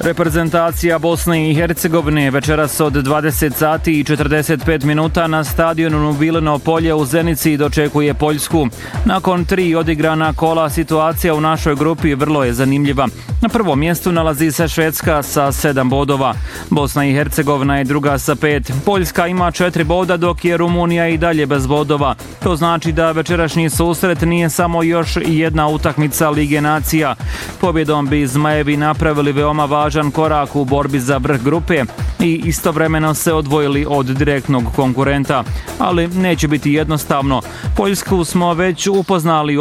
Reprezentacija Bosne i Hercegovine večeras od 20 sati i 45 minuta na stadionu Nobilino polje u Zenici dočekuje Poljsku. Nakon 3 odigrana kola situacija u našoj grupi vrlo je zanimljiva. Na prvom mjestu nalazi se Švedska sa 7 bodova. Bosna i Hercegovina je druga sa 5. Poljska ima 4 boda dok je Rumunija i dalje bez bodova. To znači da večerašnji susret nije samo još jedna utakmica Lige nacija. Pobjedom bi Zmajevi napravili veoma važan korak u borbi za vrh grupe i istovremeno se odvojili od direktnog konkurenta. Ali neće biti jednostavno. Poljsku smo već upoznali